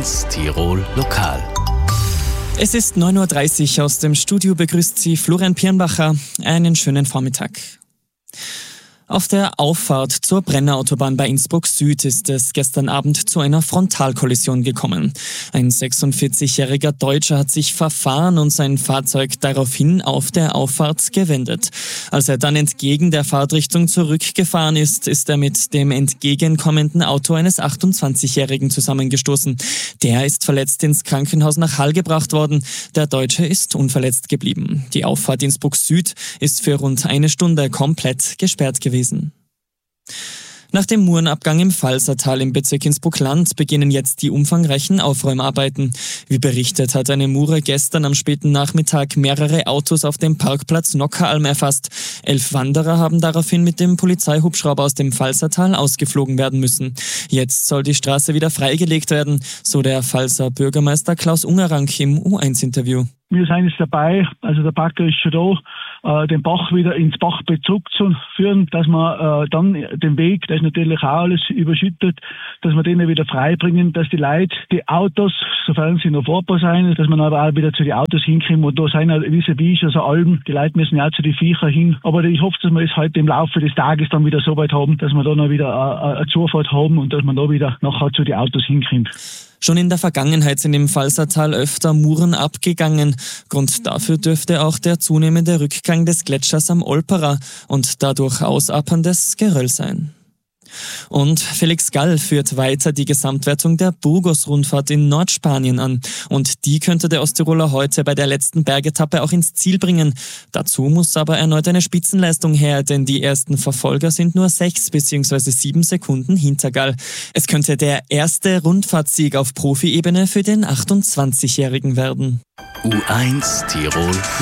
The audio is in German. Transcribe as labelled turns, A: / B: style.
A: U1 Tirol Lokal.
B: Es ist 9.30 Uhr. Aus dem Studio begrüßt Sie Florian Pirnbacher. Einen schönen Vormittag. Auf der Auffahrt zur Brennerautobahn bei Innsbruck Süd ist es gestern Abend zu einer Frontalkollision gekommen. Ein 46-jähriger Deutscher hat sich verfahren und sein Fahrzeug daraufhin auf der Auffahrt gewendet. Als er dann entgegen der Fahrtrichtung zurückgefahren ist, ist er mit dem entgegenkommenden Auto eines 28-Jährigen zusammengestoßen. Der ist verletzt ins Krankenhaus nach Hall gebracht worden. Der Deutsche ist unverletzt geblieben. Die Auffahrt Innsbruck Süd ist für rund eine Stunde komplett gesperrt gewesen. Nach dem Murenabgang im Pfalzertal im Bezirk Innsbruck-Land beginnen jetzt die umfangreichen Aufräumarbeiten. Wie berichtet, hat eine Mure gestern am späten Nachmittag mehrere Autos auf dem Parkplatz Nockeralm erfasst. 11 Wanderer haben daraufhin mit dem Polizeihubschrauber aus dem Pfalzertal ausgeflogen werden müssen. Jetzt soll die Straße wieder freigelegt werden, so der Pfalzer Bürgermeister Klaus Ungerank im U1-Interview.
C: Wir sind jetzt dabei, also der Bagger ist schon da, den Bach wieder ins Bachbett zurückzuführen, dass man dann den Weg, das ist natürlich auch alles überschüttet, dass wir den wieder freibringen, dass die Leute, die Autos, sofern sie noch fahrbar sind, dass man aber auch wieder zu den Autos hinkommen. Und da sind ja vis-à-vis also Alben, die Leute müssen ja auch zu den Viecher hin. Aber ich hoffe, dass wir es heute im Laufe des Tages dann wieder so weit haben, dass wir da noch wieder eine Zufahrt haben und dass man da wieder nachher zu den Autos hinkommt.
B: Schon in der Vergangenheit sind im Pfalzertal öfter Muren abgegangen. Grund dafür dürfte auch der zunehmende Rückgang des Gletschers am Olperer und dadurch ausapperndes Geröll sein. Und Felix Gall führt weiter die Gesamtwertung der Burgos-Rundfahrt in Nordspanien an. Und die könnte der Osttiroler heute bei der letzten Bergetappe auch ins Ziel bringen. Dazu muss aber erneut eine Spitzenleistung her, denn die ersten Verfolger sind nur 6 bzw. 7 Sekunden hinter Gall. Es könnte der erste Rundfahrtsieg auf Profi-Ebene für den 28-Jährigen werden.
A: U1 Tirol